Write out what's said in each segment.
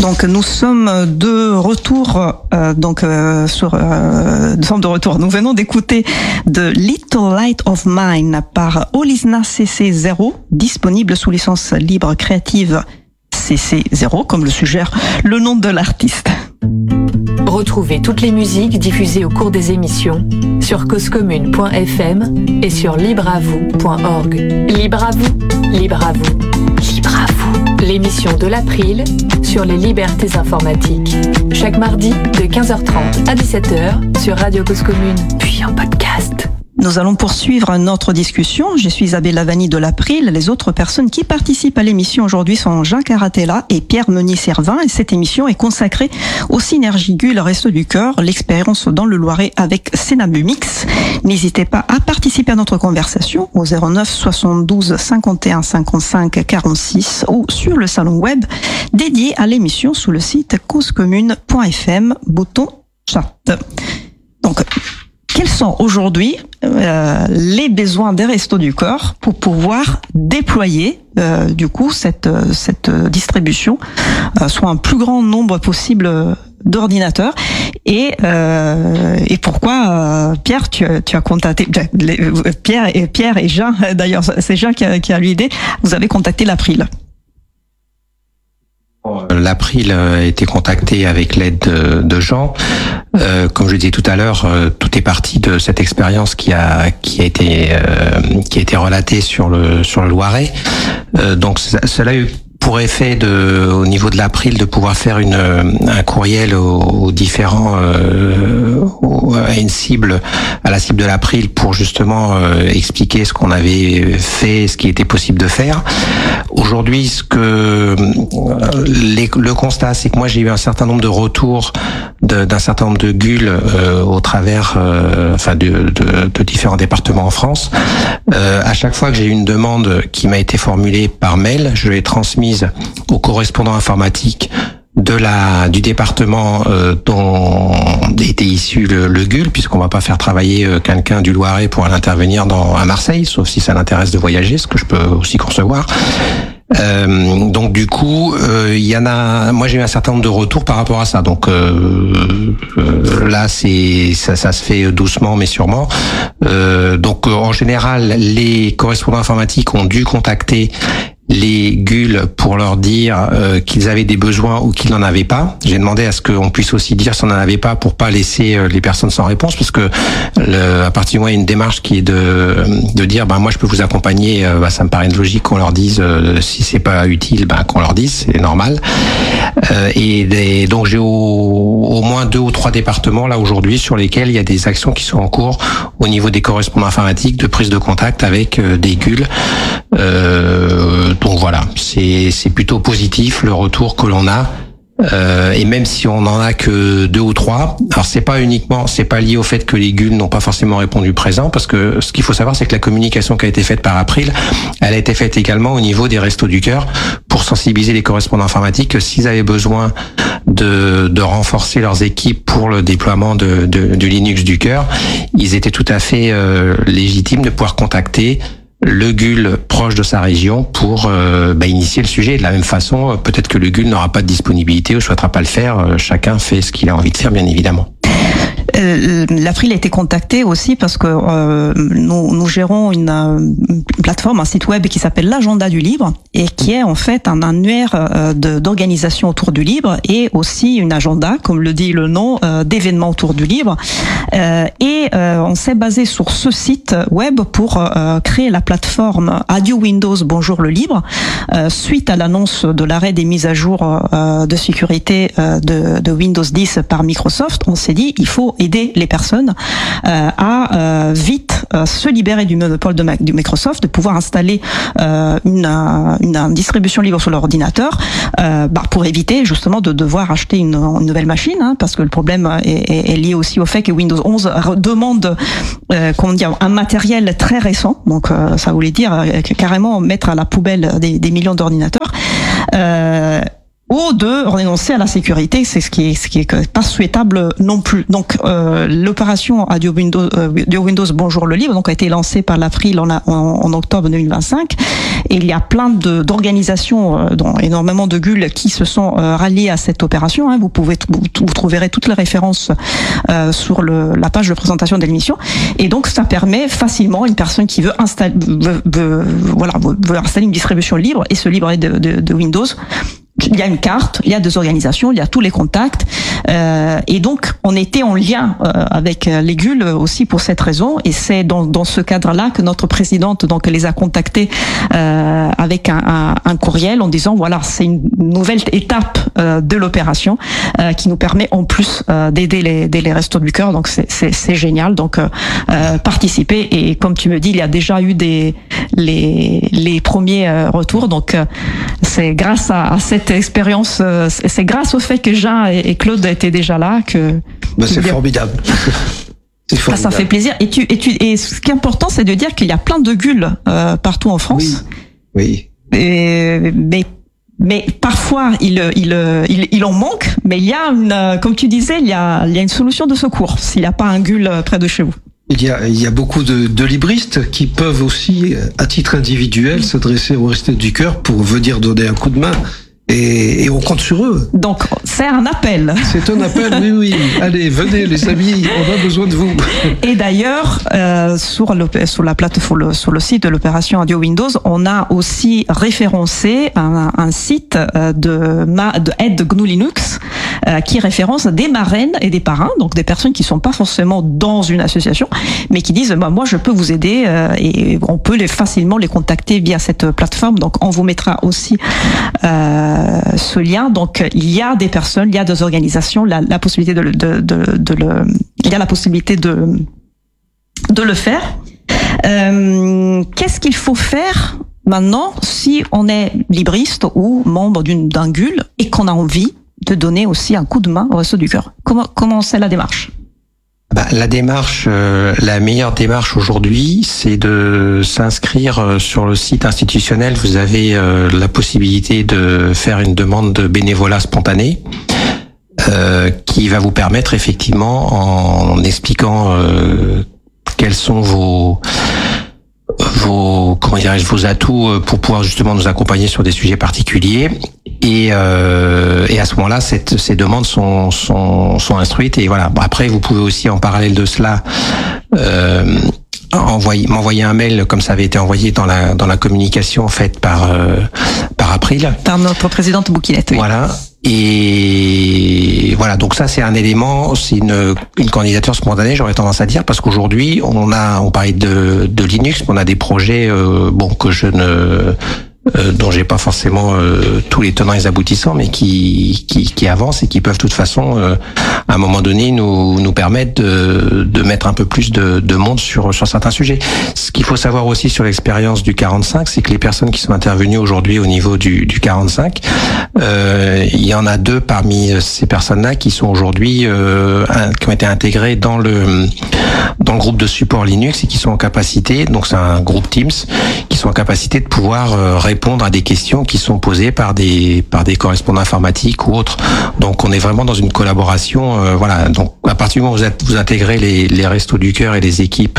Donc nous sommes de retour, Nous venons d'écouter The Little Light of Mine par Olisna CC0, disponible sous licence libre créative CC0, comme le suggère le nom de l'artiste. Retrouvez toutes les musiques diffusées au cours des émissions sur causecommune.fm et sur libreavou.org. Libre à vous, libre à vous, libre à vous. L'émission de l'April sur les libertés informatiques. Chaque mardi de 15h30 à 17h sur Radio Cause Commune, puis en podcast. Nous allons poursuivre notre discussion. Je suis Isabelle Lavani de l'April. Les autres personnes qui participent à l'émission aujourd'hui sont Jacques Aratella et Pierre Meunier-Servin. Et cette émission est consacrée aux synergies GUL Resto du Cœur, l'expérience dans le Loiret avec Cénabumix. N'hésitez pas à participer à notre conversation au 09 72 51 55 46 ou sur le salon web dédié à l'émission sous le site causecommune.fm, bouton chat. Donc, quels sont aujourd'hui les besoins des Restos du Cœur pour pouvoir déployer cette distribution soit un plus grand nombre possible d'ordinateurs et pourquoi Pierre tu as contacté Pierre et Jean, d'ailleurs c'est Jean qui a eu l'idée, vous avez contacté l'April. L'April a été contacté avec l'aide de Jean. Comme je disais tout à l'heure, tout est parti de cette expérience qui a été relatée sur le Loiret. Donc cela a eu pour effet au niveau de l'April de pouvoir faire un courriel aux différents à la cible de l'April pour justement expliquer ce qu'on avait fait, ce qui était possible de faire. Aujourd'hui, le constat, c'est que moi j'ai eu un certain nombre de retours d'un certain nombre de GUL au travers de différents départements en France. À chaque fois que j'ai eu une demande qui m'a été formulée par mail, je l'ai transmise au correspondant informatique du département dont était issu le GUL, puisqu'on va pas faire travailler quelqu'un du Loiret pour aller intervenir à Marseille, sauf si ça l'intéresse de voyager, ce que je peux aussi concevoir. Donc du coup, moi j'ai eu un certain nombre de retours par rapport à ça. Donc là, ça se fait doucement mais sûrement. Donc en général, les correspondants informatiques ont dû contacter les GUL pour leur dire qu'ils avaient des besoins ou qu'ils n'en avaient pas. J'ai demandé à ce qu'on puisse aussi dire si on n'en avait pas pour pas laisser les personnes sans réponse, parce que à partir du moment où il y a une démarche qui est de dire moi je peux vous accompagner, ça me paraît logique qu'on leur dise si c'est pas utile, qu'on leur dise, c'est normal. Donc j'ai au moins 2 ou 3 départements là aujourd'hui sur lesquels il y a des actions qui sont en cours au niveau des correspondants informatiques de prise de contact avec des GUL. Donc voilà, c'est plutôt positif le retour que l'on a. Et même si on en a que 2 ou 3, alors c'est pas lié au fait que les GUL n'ont pas forcément répondu présent, parce que ce qu'il faut savoir, c'est que la communication qui a été faite par April, elle a été faite également au niveau des Restos du Cœur pour sensibiliser les correspondants informatiques que s'ils avaient besoin de renforcer leurs équipes pour le déploiement du Linux du Cœur, ils étaient tout à fait légitimes de pouvoir contacter le GUL proche de sa région pour initier le sujet. De la même façon, peut-être que le GUL n'aura pas de disponibilité ou souhaitera pas le faire. Chacun fait ce qu'il a envie de faire, bien évidemment. L'April a été contacté aussi parce que nous gérons une plateforme, un site web qui s'appelle l'Agenda du Libre et qui est en fait un annuaire d'organisation autour du libre et aussi une agenda, comme le dit le nom, d'événements autour du libre. On s'est basé sur ce site web pour créer la plateforme Adieu Windows, bonjour le libre. Suite à l'annonce de l'arrêt des mises à jour de sécurité de Windows 10 par Microsoft, on s'est dit il faut aider les personnes à vite se libérer du monopole de Microsoft, de pouvoir installer une distribution libre sur leur ordinateur, pour éviter justement de devoir acheter une nouvelle machine, parce que le problème est lié aussi au fait que Windows 11 demande un matériel très récent, donc ça voulait dire carrément mettre à la poubelle des millions d'ordinateurs. ou de renoncer à la sécurité, c'est ce qui est pas souhaitable non plus. Donc l'opération Adieu Windows Bonjour le Libre donc a été lancée par l'April en octobre 2025, et il y a plein d'organisations, dont énormément de GUL qui se sont ralliés à cette opération. Vous trouverez toutes les références sur la page de présentation de l'émission, et donc ça permet facilement une personne qui veut installer une distribution libre, et ce libre est de Windows. Il y a une carte, il y a des organisations, il y a tous les contacts, et donc on était en lien avec les GUL aussi pour cette raison, et c'est dans ce cadre-là que notre présidente donc les a contactés avec un courriel en disant voilà, c'est une nouvelle étape de l'opération qui nous permet en plus d'aider les Restos du Cœur, donc c'est génial. Donc participer, et comme tu me dis, il y a déjà eu les premiers retours, donc c'est grâce à cette expérience, c'est grâce au fait que Jean et Claude étaient déjà là que c'est formidable. C'est formidable. Ça fait plaisir. Et ce qui est important, c'est de dire qu'il y a plein de GUL partout en France. Oui. Mais parfois il en manque. Mais il y a comme tu disais, il y a une solution de secours s'il n'y a pas un GUL près de chez vous. Il y a beaucoup de libristes qui peuvent aussi, à titre individuel, s'adresser aux Restos du Cœur pour venir donner un coup de main. Et on compte sur eux. Donc, c'est un appel. C'est un appel, oui. Allez, venez les amis, on a besoin de vous. Et d'ailleurs, sur la plateforme, sur le site de l'opération Adieu Windows, on a aussi référencé un site de aide GNU Linux qui référence des marraines et des parrains, donc des personnes qui sont pas forcément dans une association, mais qui disent moi je peux vous aider, et on peut facilement les contacter via cette plateforme. Donc on vous mettra aussi ce lien. Donc il y a des personnes, il y a des organisations, la possibilité il y a la possibilité de le faire. Qu'est-ce qu'il faut faire maintenant si on est libriste ou membre d'un GUL et qu'on a envie de donner aussi un coup de main au Restos du Cœur? Comment c'est la démarche? La démarche, la meilleure démarche aujourd'hui, c'est de s'inscrire sur le site institutionnel. Vous avez la possibilité de faire une demande de bénévolat spontané, qui va vous permettre effectivement, en expliquant quels sont vos atouts pour pouvoir justement nous accompagner sur des sujets particuliers, et à ce moment-là ces demandes sont instruites, et voilà. Après vous pouvez aussi en parallèle de cela m'envoyer un mail comme ça avait été envoyé dans la communication faite par April, par notre présidente Bouquinette. Oui. Voilà. Et voilà, donc ça c'est un élément, c'est une candidature spontanée, j'aurais tendance à dire, parce qu'aujourd'hui on parlait de Linux, mais on a des projets dont j'ai pas forcément tous les tenants et les aboutissants, mais qui avancent et qui peuvent de toute façon à un moment donné nous permettre de mettre un peu plus de monde sur certains sujets. Ce qu'il faut savoir aussi sur l'expérience du 45, c'est que les personnes qui sont intervenues aujourd'hui au niveau du 45, il y en a 2 parmi ces personnes-là qui sont aujourd'hui qui ont été intégrées dans le groupe de support Linux, et qui sont en capacité, donc c'est un groupe Teams, qui sont en capacité de pouvoir répondre à des questions qui sont posées par des correspondants informatiques ou autres. Donc on est vraiment dans une collaboration, voilà. Donc à partir du moment où vous intégrez les Restos du Cœur et les équipes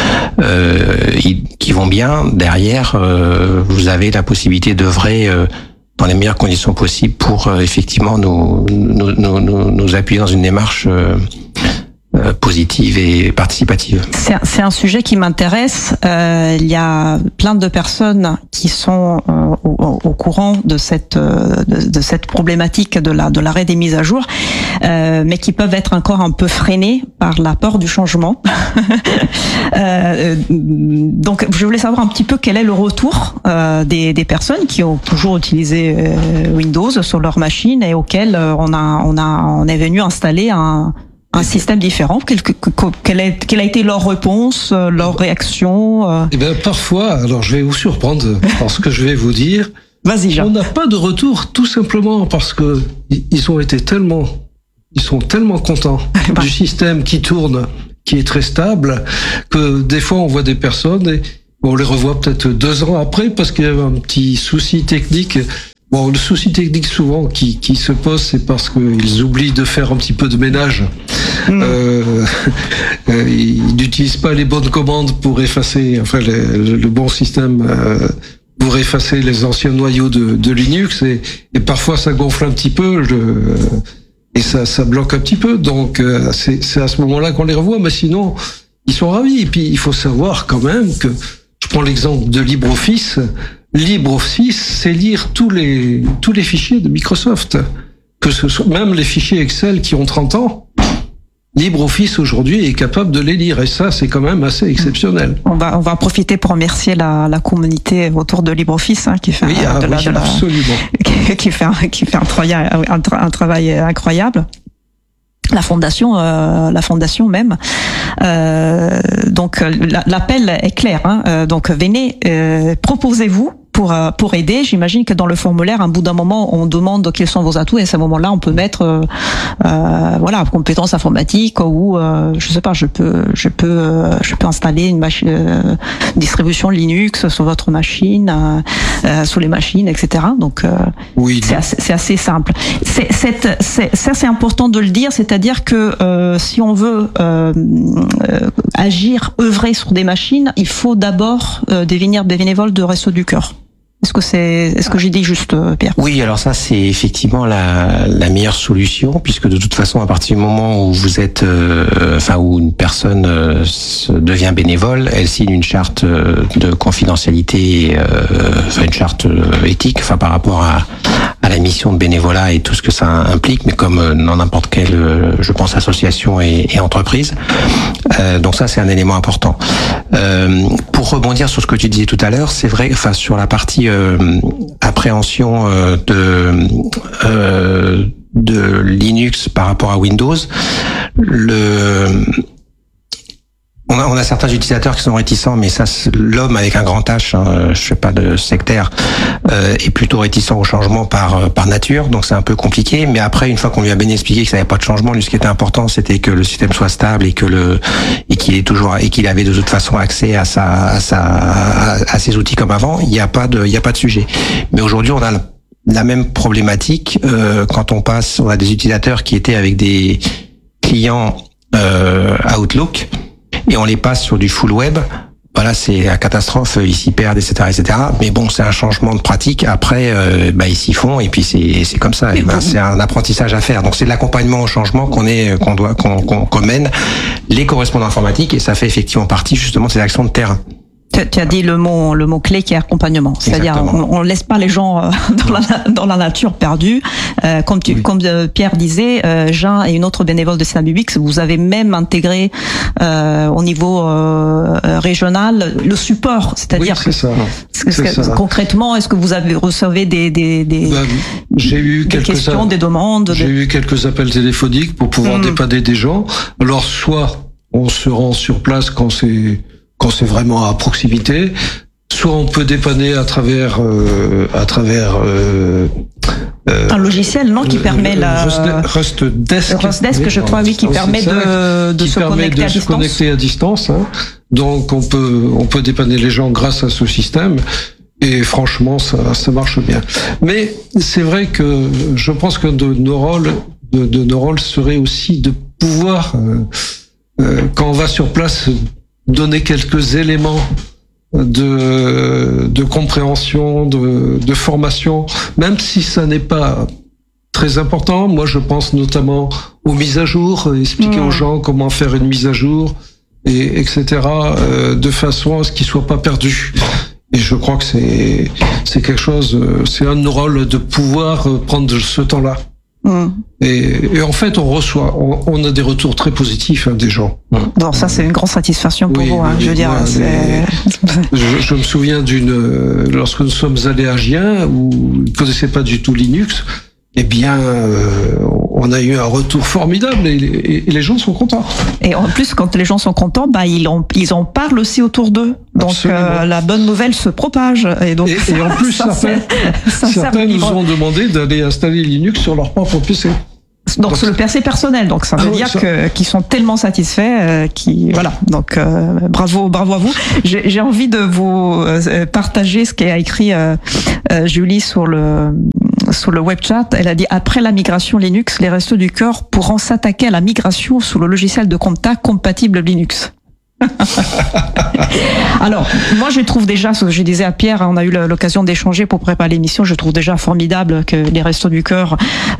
qui vont bien derrière, vous avez la possibilité d'œuvrer dans les meilleures conditions possibles pour effectivement nous appuyer dans une démarche positive et participative. C'est un sujet qui m'intéresse. Il y a plein de personnes qui sont au courant de cette problématique de l'arrêt des mises à jour, mais qui peuvent être encore un peu freinées par la peur du changement. Donc, je voulais savoir un petit peu quel est le retour des personnes qui ont toujours utilisé Windows sur leur machine et auxquelles on est venu installer un système différent. Quelle a été leur réponse, leur réaction? Eh bien, parfois, alors je vais vous surprendre par ce que je vais vous dire. Vas-y, Jean. On n'a pas de retour, tout simplement parce que ils sont tellement contents du système qui tourne, qui est très stable, que des fois on voit des personnes et on les revoit peut-être 2 ans après parce qu'il y avait un petit souci technique. Bon, le souci technique souvent qui se pose, c'est parce qu'ils oublient de faire un petit peu de ménage. Ils n'utilisent pas les bonnes commandes pour effacer, enfin le bon système pour effacer les anciens noyaux de Linux, et parfois ça gonfle un petit peu et ça bloque un petit peu. Donc c'est à ce moment-là qu'on les revoit, mais sinon ils sont ravis. Et puis il faut savoir quand même que, je prends l'exemple de LibreOffice. LibreOffice, c'est lire tous les fichiers de Microsoft, que ce soit même les fichiers Excel qui ont 30 ans. LibreOffice aujourd'hui est capable de les lire, et ça c'est quand même assez exceptionnel. On va en profiter pour remercier la communauté autour de LibreOffice, qui fait absolument. qui fait un travail incroyable. La fondation même. Donc l'appel est clair. Donc venez, proposez-vous pour aider. J'imagine que dans le formulaire, à un bout d'un moment, on demande quels sont vos atouts, et à ce moment-là, on peut mettre compétences informatiques, ou je sais pas, je peux installer une machine distribution Linux sur votre machine, sur les machines, etc. Donc oui, c'est assez simple. C'est important de le dire, c'est-à-dire que si on veut œuvrer sur des machines, il faut d'abord devenir bénévole de Restos du Cœur. Est-ce que j'ai dit juste, Pierre? Oui, alors ça c'est effectivement la meilleure solution, puisque de toute façon, à partir du moment où vous êtes, où une personne devient bénévole, elle signe une charte de confidentialité, une charte éthique, par rapport à la mission de bénévolat et tout ce que ça implique, mais comme dans n'importe quelle, je pense, association et entreprise. Donc ça, c'est un élément important. Pour rebondir sur ce que tu disais tout à l'heure, c'est vrai, sur la partie appréhension de Linux par rapport à Windows, on a certains utilisateurs qui sont réticents, mais ça, l'homme avec un grand H, je fais pas de sectaire, est plutôt réticent au changement par nature, donc c'est un peu compliqué. Mais après, une fois qu'on lui a bien expliqué que ça n'avait pas de changement, lui, ce qui était important, c'était que le système soit stable et qu'il avait de toute façon accès à ses outils comme avant. Il n'y a pas de sujet. Mais aujourd'hui, on a la même problématique quand on a des utilisateurs qui étaient avec des clients Outlook, et on les passe sur du full web. Voilà, c'est la catastrophe, ils s'y perdent, etc. Mais bon, c'est un changement de pratique. Après, ils s'y font, et puis c'est comme ça. C'est un apprentissage à faire. Donc c'est de l'accompagnement au changement qu'on mène les correspondants informatiques, et ça fait effectivement partie justement de ces actions de terrain. Tu as dit le mot clé qui est accompagnement. C'est-à-dire, on laisse pas les gens dans la nature perdue. Comme Pierre disait, Jean et une autre bénévole de Synabubix, vous avez même intégré au niveau régional le support. C'est-à-dire concrètement, est-ce que vous recevez j'ai eu des questions, des demandes? J'ai eu quelques appels téléphoniques pour pouvoir dépanner des gens. Alors, soit on se rend sur place quand c'est vraiment à proximité, soit on peut dépanner à travers un logiciel, non, qui permet Rustdesk, je crois, qui permet de se connecter à distance. Donc on peut dépanner les gens grâce à ce système, et franchement ça marche bien. Mais c'est vrai que je pense que de nos rôles serait aussi de pouvoir quand on va sur place, donner quelques éléments de compréhension, de formation, même si ça n'est pas très important. Moi, je pense notamment aux mises à jour, expliquer aux gens comment faire une mise à jour, etc., de façon à ce qu'ils soient pas perdus. Et je crois que c'est quelque chose, c'est un de nos rôles de pouvoir prendre ce temps-là. Et en fait, on a des retours très positifs des gens. Bon, ça c'est une grande satisfaction pour vous. Je veux dire, je me souviens lorsque nous sommes allés à Gien, où ils ne connaissaient pas du tout Linux. Eh bien, on a eu un retour formidable, et les gens sont contents. Et en plus, quand les gens sont contents, ils en parlent aussi autour d'eux. Donc la bonne nouvelle se propage. Et en plus, certains nous ont demandé d'aller installer Linux sur leur propre PC. Donc c'est le PC personnel, donc ça veut dire qu'ils sont tellement satisfaits, voilà. Donc bravo à vous. J'ai envie de vous partager ce qu'a écrit Julie sur le sur le web chat, elle a dit après la migration Linux, les Restos du Cœur pourront s'attaquer à la migration sous le logiciel de contact compatible Linux. Alors, moi je trouve déjà, ce que je disais à Pierre, on a eu l'occasion d'échanger pour préparer l'émission, je trouve déjà formidable que les Restos du Cœur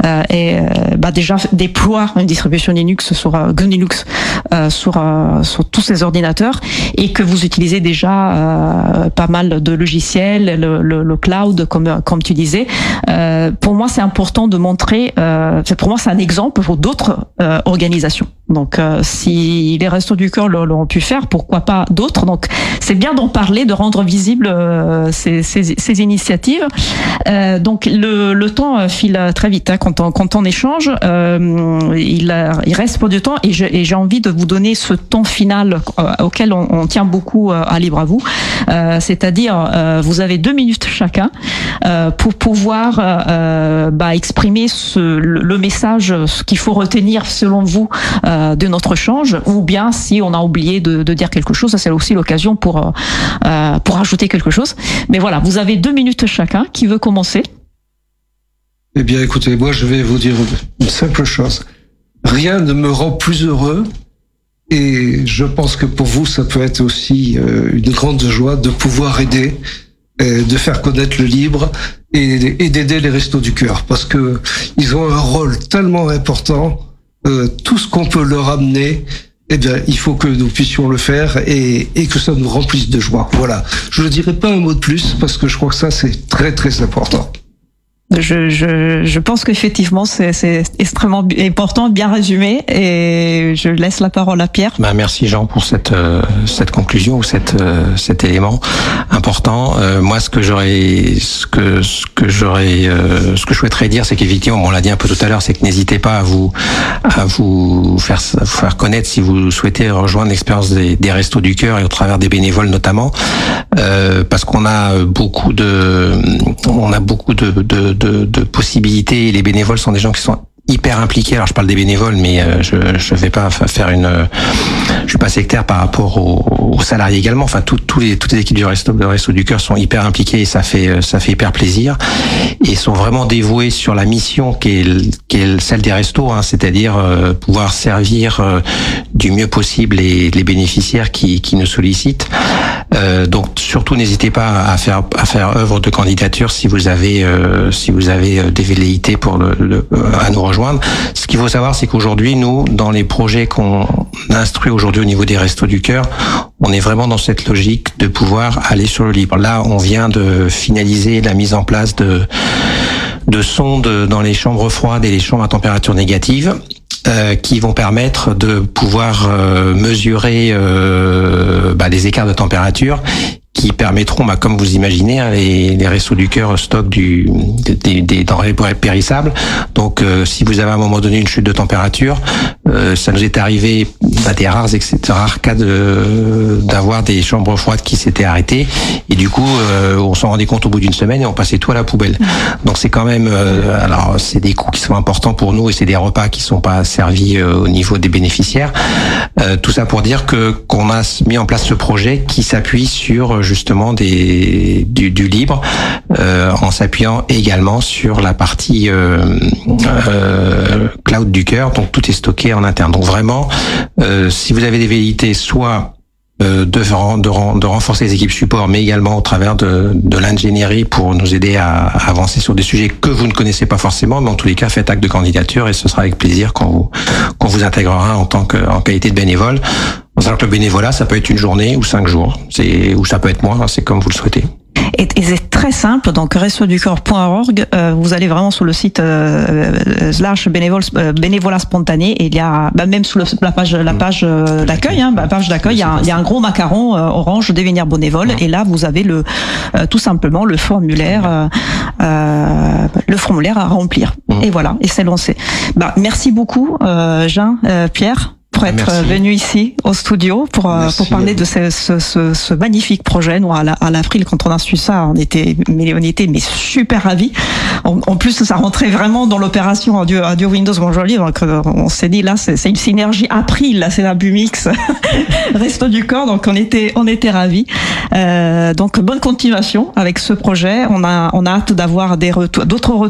déjà déploient une distribution Linux sur GNU/Linux sur tous ces ordinateurs, et que vous utilisez déjà pas mal de logiciels, le cloud comme tu disais. Pour moi c'est important de montrer, pour moi c'est un exemple pour d'autres organisations. Donc si les Restos du Cœur l'ont pu faire, pourquoi pas d'autres. Donc c'est bien d'en parler, de rendre visibles ces initiatives. Donc le temps file très vite quand on échange. Il reste peu de temps, et j'ai envie de vous donner ce temps final auquel on tient beaucoup à Libre à vous. C'est-à-dire vous avez 2 minutes chacun pour pouvoir exprimer le message, ce qu'il faut retenir selon vous de notre échange, ou bien si on a oublié de dire quelque chose, ça c'est aussi l'occasion pour ajouter quelque chose. Mais voilà, vous avez 2 minutes chacun. Qui veut commencer? Eh bien, écoutez, moi je vais vous dire une simple chose. Rien ne me rend plus heureux, et je pense que pour vous ça peut être aussi une grande joie de pouvoir aider, de faire connaître le libre et d'aider les Restos du Cœur, parce que ils ont un rôle tellement important. Tout ce qu'on peut leur amener, eh bien, il faut que nous puissions le faire, et que ça nous remplisse de joie. Voilà. Je ne dirai pas un mot de plus, parce que je crois que ça, c'est très, très important. Je pense qu'effectivement c'est extrêmement important, bien résumé, et je laisse la parole à Pierre. Merci Jean pour cette conclusion, ou cet élément important. Moi ce que je souhaiterais dire, c'est qu'effectivement, on l'a dit un peu tout à l'heure, c'est que n'hésitez pas à vous faire connaître si vous souhaitez rejoindre l'expérience des Restos du Cœur, et au travers des bénévoles notamment, parce qu'on a beaucoup de possibilités, et les bénévoles sont des gens qui sont hyper impliqués. Alors je parle des bénévoles, mais je vais pas faire je suis pas sectaire par rapport aux salariés également. Enfin, toutes les équipes du Resto du Cœur sont hyper impliquées, et ça fait hyper plaisir, et sont vraiment dévoués sur la mission qui est celle des restos, c'est-à-dire pouvoir servir du mieux possible les bénéficiaires qui nous sollicitent. Donc surtout n'hésitez pas à faire œuvre de candidature si vous avez des velléités à nous rejoindre. Ce qu'il faut savoir, c'est qu'aujourd'hui, nous, dans les projets qu'on instruit aujourd'hui au niveau des Restos du Cœur, on est vraiment dans cette logique de pouvoir aller sur le libre. Là, on vient de finaliser la mise en place de sondes dans les chambres froides et les chambres à température négative, qui vont permettre de pouvoir mesurer les écarts de température, qui permettront, comme vous imaginez, les Restos du Cœur stockent des denrées périssables. Donc, si vous avez à un moment donné une chute de température, ça nous est arrivé à des rares cas d'avoir des chambres froides qui s'étaient arrêtées, et du coup, on s'en rendait compte au bout d'une semaine, et on passait tout à la poubelle. Donc, c'est quand même, alors c'est des coûts qui sont importants pour nous, et c'est des repas qui sont pas servis au niveau des bénéficiaires. Tout ça pour dire qu'on a mis en place ce projet qui s'appuie sur justement du libre, en s'appuyant également sur la partie cloud du cœur. Donc tout est stocké en interne. Donc vraiment, si vous avez des velléités, soit de renforcer les équipes support, mais également au travers de l'ingénierie pour nous aider à avancer sur des sujets que vous ne connaissez pas forcément, mais en tous les cas, faites acte de candidature, et ce sera avec plaisir qu'on vous intégrera en qualité de bénévole. En sachant que le bénévolat, ça peut être une journée ou 5 jours, ou ça peut être moins, c'est comme vous le souhaitez. Et c'est très simple, donc restoducoeur.org, vous allez vraiment sur le site bénévolat spontané, et il y a même sous la page d'accueil, il y a un gros macaron orange devenir bénévole, et là vous avez tout simplement le formulaire à remplir. Et voilà, et c'est lancé. Merci beaucoup Jean, Pierre, pour être venu ici au studio pour parler de ce magnifique projet. Nous, à l'April, quand on a su ça, on était super ravis. En plus, ça rentrait vraiment dans l'opération Audio Windows Bonjour Libre. Donc, on s'est dit là, c'est une synergie April, là, c'est la Bumix, Resto du Cœur. Donc, on était ravis. Donc, bonne continuation avec ce projet. On a hâte d'avoir d'autres retours